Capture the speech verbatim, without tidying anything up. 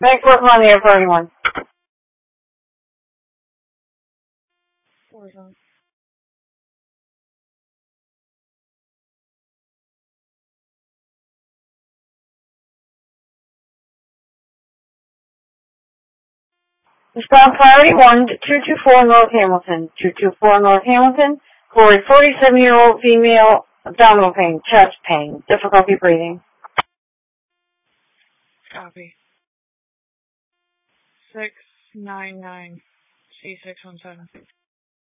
Make work on the air for anyone. Horizontal. Response priority one to two two four North Hamilton. two two four North Hamilton for a forty-seven-year-old female, abdominal pain, chest pain, difficulty breathing. Copy. six nine nine C six one seven.